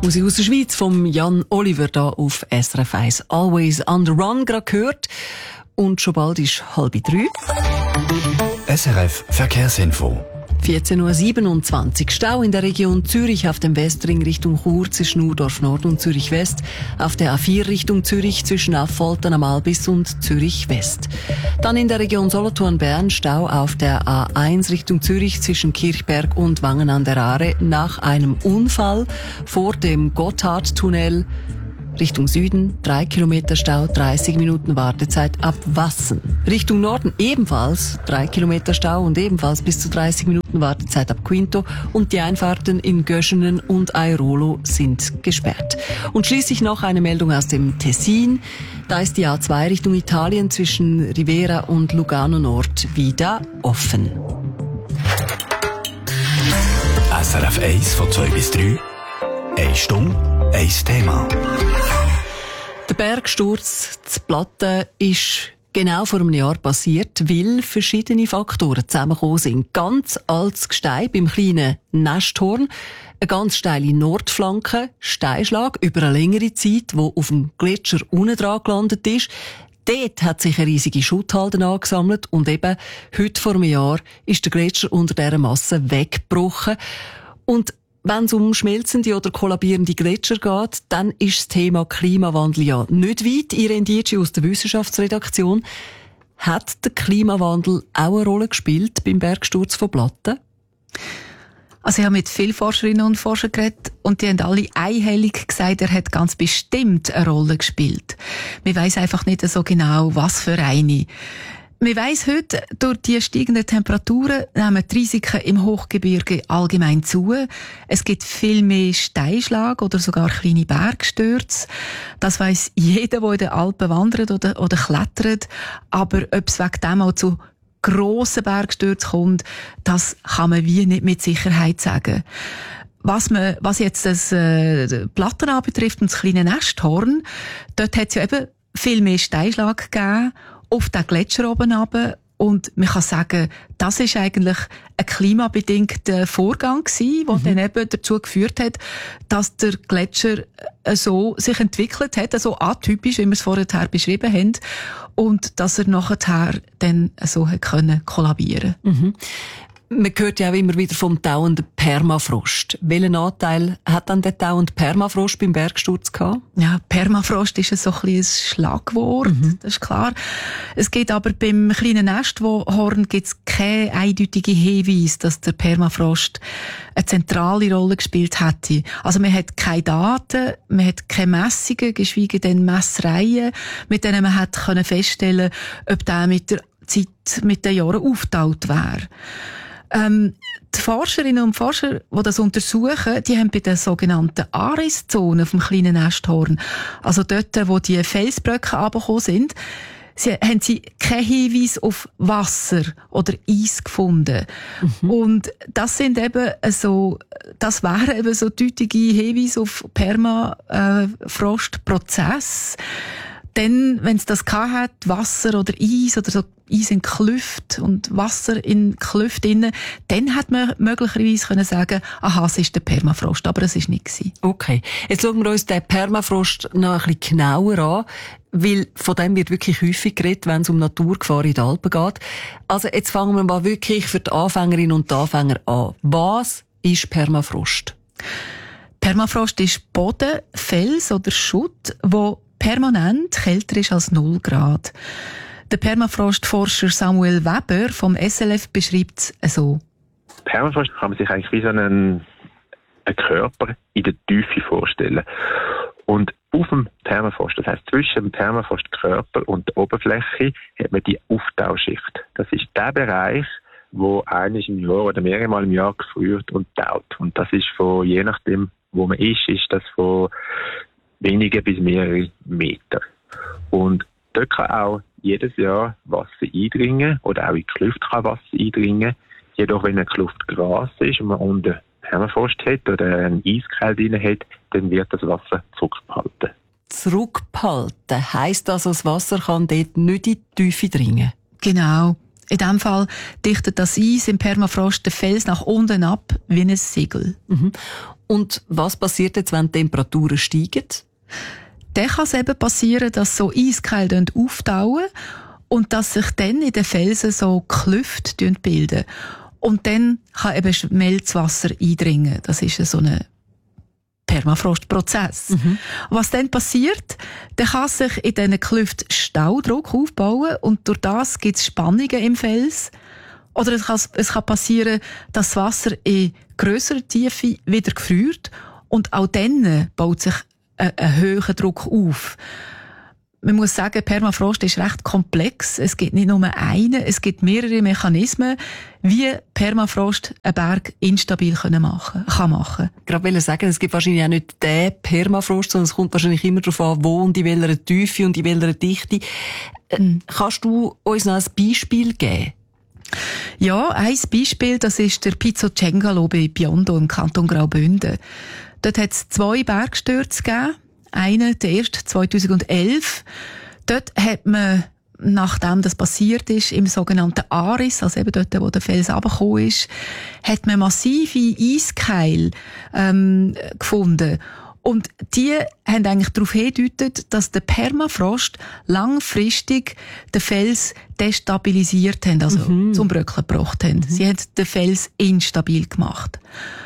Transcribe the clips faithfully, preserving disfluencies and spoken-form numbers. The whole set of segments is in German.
Musik aus der Schweiz vom Jan Oliver da auf S R F eins. Always on the Run gerade gehört. Und schon bald ist halb drei. S R F Verkehrsinfo. vierzehn Uhr siebenundzwanzig. Stau in der Region Zürich auf dem Westring Richtung Chur zwischen Urdorf Nord und Zürich West. Auf der A vier Richtung Zürich zwischen Affoltern am Albis und Zürich West. Dann in der Region Solothurn-Bern Stau auf der A eins Richtung Zürich zwischen Kirchberg und Wangen an der Aare nach einem Unfall vor dem Gotthardtunnel. Richtung Süden, drei Kilometer Stau, dreißig Minuten Wartezeit ab Wassen. Richtung Norden ebenfalls drei Kilometer Stau und ebenfalls bis zu dreißig Minuten Wartezeit ab Quinto. Und die Einfahrten in Göschenen und Airolo sind gesperrt. Und schließlich noch eine Meldung aus dem Tessin. Da ist die A zwei Richtung Italien zwischen Rivera und Lugano Nord wieder offen. S R F eins von zwei bis drei. Eine Stunde, ein Thema. Der Bergsturz zu Platten ist genau vor einem Jahr passiert, weil verschiedene Faktoren zusammengekommen sind. Ganz altes Gestein beim kleinen Nesthorn, eine ganz steile Nordflanke, Steinschlag über eine längere Zeit, wo auf dem Gletscher unten dran gelandet ist. Dort hat sich eine riesige Schutthalde angesammelt und eben heute vor einem Jahr ist der Gletscher unter dieser Masse weggebrochen. Und wenn es um schmelzende oder kollabierende Gletscher geht, dann ist das Thema Klimawandel ja nicht weit. Irene Dietschi aus der Wissenschaftsredaktion. Hat der Klimawandel auch eine Rolle gespielt beim Bergsturz von Platten? Also ich habe mit vielen Forscherinnen und Forschern geredet und die haben alle einhellig gesagt, er hat ganz bestimmt eine Rolle gespielt. Man weiss einfach nicht so genau, was für eine. Man weiss heute, durch die steigenden Temperaturen nehmen die Risiken im Hochgebirge allgemein zu. Es gibt viel mehr Steinschlag oder sogar kleine Bergstürze. Das weiss jeder, der in den Alpen wandert oder, oder klettert. Aber ob es wegen dem auch zu grossen Bergstürzen kommt, das kann man wie nicht mit Sicherheit sagen. Was, man, was jetzt das äh, Platten anbetrifft und das kleine Nesthorn, dort hat es ja eben viel mehr Steinschlag gegeben auf den Gletscher oben runter. Und man kann sagen, das ist eigentlich ein klimabedingter Vorgang gewesen, der mhm. dann eben dazu geführt hat, dass der Gletscher so sich entwickelt hat, so atypisch, wie wir es vorher beschrieben haben, und dass er nachher dann so hat können kollabieren. Mhm. Man hört ja auch immer wieder vom dauernden Permafrost. Welchen Anteil hat dann der dauernde Permafrost beim Bergsturz gehabt? Ja, Permafrost ist so ein bisschen ein Schlagwort, mhm. das ist klar. Es geht aber beim kleinen Nesthorn gibt's keine eindeutige Hinweis, dass der Permafrost eine zentrale Rolle gespielt hätte. Also man hat keine Daten, man hat keine Messungen, geschweige denn Messreihen, mit denen man hat können feststellen, ob der mit der Zeit, mit den Jahren aufgetaut wäre. Ähm, die Forscherinnen und Forscher, die das untersuchen, die haben bei den sogenannten Ariszonen auf dem kleinen Nesthorn, also dort, wo die Felsblöcke runtergekommen sind, sie, haben sie keinen Hinweis auf Wasser oder Eis gefunden. Mhm. Und das sind eben so, das wären eben so deutliche Hinweise auf Permafrostprozess. Denn, wenn es das gehabt hat, Wasser oder Eis oder so Eis in Klüft und Wasser in Klüft innen, dann hat man möglicherweise können sagen, aha, es ist der Permafrost, aber es ist nicht gewesen. Okay. Jetzt schauen wir uns den Permafrost noch ein bisschen genauer an, weil von dem wird wirklich häufig geredet, wenn es um Naturgefahr in den Alpen geht. Also, jetzt fangen wir mal wirklich für die Anfängerinnen und die Anfänger an. Was ist Permafrost? Permafrost ist Boden, Fels oder Schutt, wo permanent kälter ist als null Grad. Der Permafrostforscher Samuel Weber vom S L F beschreibt es so. Permafrost kann man sich eigentlich wie so einen, einen Körper in der Tiefe vorstellen. Und auf dem Permafrost, das heisst zwischen dem Permafrostkörper und der Oberfläche, hat man die Auftauschschicht. Das ist der Bereich, wo eines im Jahr oder mehrere Mal im Jahr gefriert und taut. Und das ist von, je nachdem, wo man ist, ist das von wenige bis mehrere Meter. Und dort kann auch jedes Jahr Wasser eindringen oder auch in die Kluft kann Wasser eindringen. Jedoch, wenn eine Kluft Gras ist und man unten Permafrost hat oder einen Eiskalt drin hat, dann wird das Wasser zurückgehalten. Zurückgehalten heisst also, das Wasser kann dort nicht in die Tiefe dringen? Genau. In diesem Fall dichtet das Eis im Permafrost den Fels nach unten ab wie ein Segel. Mhm. Und was passiert jetzt, wenn die Temperaturen steigen? Dann kann es eben passieren, dass so Eiskeile auftauen und dass sich dann in den Felsen so Klüfte bilden. Und dann kann eben Schmelzwasser eindringen. Das ist so ein Permafrostprozess. Mhm. Was dann passiert, dann kann sich in diesen Klüften Staudruck aufbauen und durch das gibt es Spannungen im Fels. Oder es kann, es kann passieren, dass das Wasser in grösserer Tiefe wieder gefriert und auch dann baut sich ein, ein höherer Druck auf. Man muss sagen, Permafrost ist recht komplex. Es gibt nicht nur einen, es gibt mehrere Mechanismen, wie Permafrost einen Berg instabil machen kann machen. Gerade will ich sagen, es gibt wahrscheinlich auch nicht den Permafrost, sondern es kommt wahrscheinlich immer darauf an, wo und in welcher Tiefe und in welcher Dichte. Äh, kannst du uns noch ein Beispiel geben? Ja, ein Beispiel, das ist der Pizzo Cengalo bei Biondo im Kanton Graubünden. Dort hat es zwei Bergstürze gegeben. Einen, der erste zweitausendelf. Dort hat man, nachdem das passiert ist, im sogenannten Aris, also eben dort, wo der Fels runtergekommen ist, hat man massive Eiskeile ähm, gefunden. Und die haben eigentlich darauf hingedeutet, dass der Permafrost langfristig den Fels destabilisiert haben, also mhm. zum Bröckeln gebracht haben. Mhm. Sie haben den Fels instabil gemacht.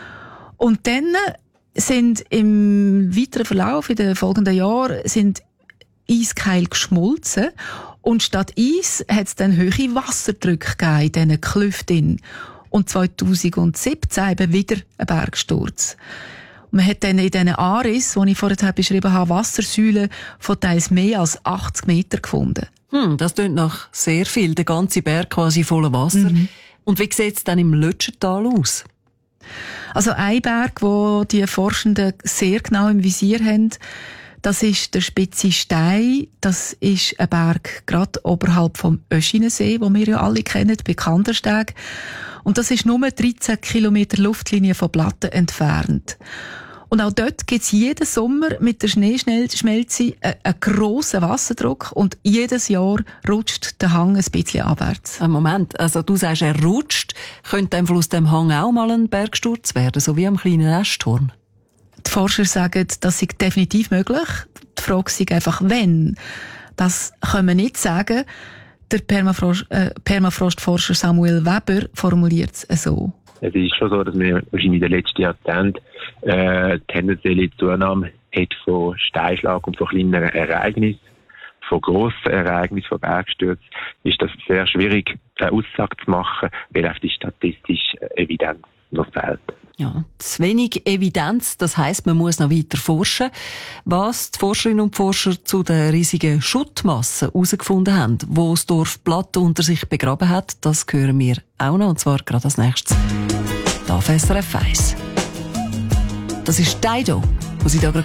Und dann sind im weiteren Verlauf, in den folgenden Jahren, sind Eiskeile geschmolzen. Und statt Eis hat es dann hohe Wasserdrücke gegeben in diesen Klüften. Und zweitausendsiebzehn eben wieder ein Bergsturz. Man hat dann in diesen Aris, die ich vorher beschrieben habe, Wassersäulen von teils mehr als achtzig Meter gefunden. Hm, das klingt nach sehr viel. Der ganze Berg quasi voller Wasser. Mhm. Und wie sieht es dann im Lötschertal aus? Also ein Berg, wo die Forschenden sehr genau im Visier haben, das ist der Spitze Stein. Das ist ein Berg gerade oberhalb vom Öschinensee, den wir ja alle kennen, bei Kandersteg. Und das ist nur dreizehn Kilometer Luftlinie von Platten entfernt. Und auch dort gibt es jeden Sommer mit der Schneeschmelze einen grossen Wasserdruck und jedes Jahr rutscht der Hang ein bisschen abwärts. Moment, also du sagst, er rutscht. Könnte einfach aus dem Hang auch mal ein Bergsturz werden, so wie am kleinen Esthorn? Die Forscher sagen, das ist definitiv möglich. Die Frage ist einfach, wenn. Das können wir nicht sagen. Der Permafrost, äh, Permafrostforscher Samuel Weber formuliert es so. Es ist schon so, dass wir wahrscheinlich in den letzten Jahrzehnten äh, tendenzielle Zunahme hat von Steinschlag und von kleineren Ereignissen, von grossen Ereignissen, von Bergstürzen, ist das sehr schwierig, eine Aussage zu machen, weil auf die statistische Evidenz noch fehlt. Ja, zu wenig Evidenz, das heisst, man muss noch weiter forschen. Was die Forscherinnen und Forscher zu den riesigen Schuttmassen herausgefunden haben, wo das Dorf Platte unter sich begraben hat, das hören wir auch noch, und zwar gerade als nächstes. Da auf S R F eins. Das ist Dido, was Sie da gerade